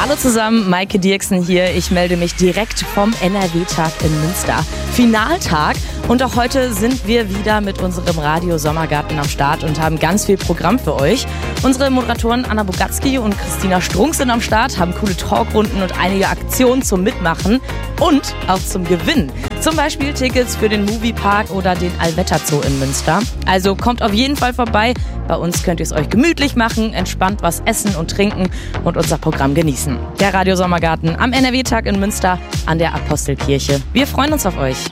Hallo zusammen, Maike Dirksen hier. Ich melde mich direkt vom NRW-Tag in Münster. Finaltag und auch heute sind wir wieder mit unserem Radio Sommergarten am Start und haben ganz viel Programm für euch. Unsere Moderatoren Anna Bogatzki und Christina Strunk sind am Start, haben coole Talkrunden und einige Aktionen zum Mitmachen und auch zum Gewinnen. Zum Beispiel Tickets für den Moviepark oder den Allwetterzoo in Münster. Also kommt auf jeden Fall vorbei. Bei uns könnt ihr es euch gemütlich machen, entspannt was essen und trinken und unser Programm genießen. Der Radio Sommergarten am NRW-Tag in Münster an der Apostelkirche. Wir freuen uns auf euch.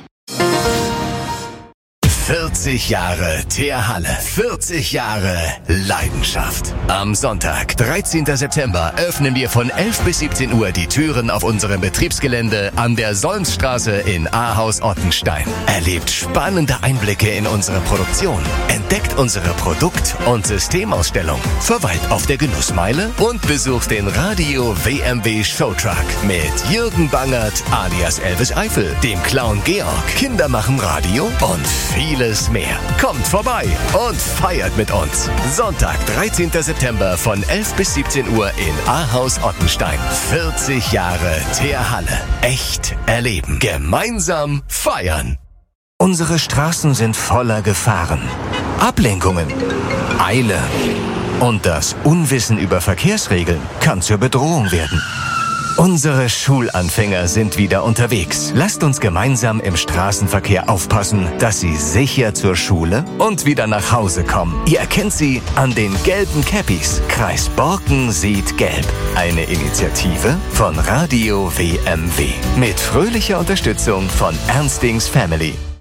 40 Jahre Teerhalle, 40 Jahre Leidenschaft. Am Sonntag, 13. September, öffnen wir von 11 bis 17 Uhr die Türen auf unserem Betriebsgelände an der Solmsstraße in Ahaus-Ottenstein. Erlebt spannende Einblicke in unsere Produktion, entdeckt unsere Produkt- und Systemausstellung, verweilt auf der Genussmeile und besucht den Radio WMW Showtruck mit Jürgen Bangert alias Elvis Eifel, dem Clown Georg, Kinder machen Radio und vieles mehr. Kommt vorbei und feiert mit uns. Sonntag, 13. September von 11 bis 17 Uhr in Ahaus-Ottenstein. 40 Jahre Teerhalle. Echt erleben. Gemeinsam feiern. Unsere Straßen sind voller Gefahren. Ablenkungen. Eile. Und das Unwissen über Verkehrsregeln kann zur Bedrohung werden. Unsere Schulanfänger sind wieder unterwegs. Lasst uns gemeinsam im Straßenverkehr aufpassen, dass sie sicher zur Schule und wieder nach Hause kommen. Ihr erkennt sie an den gelben Cappies. Kreis Borken sieht gelb. Eine Initiative von Radio WMW. Mit fröhlicher Unterstützung von Ernstings Family.